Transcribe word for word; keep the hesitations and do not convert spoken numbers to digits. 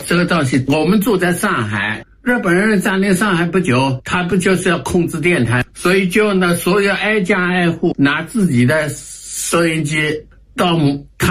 这个东西，我们住在上海，日本人占领上海不久，他不就是要控制电台，所以就呢，所有挨家挨户拿自己的收音机到他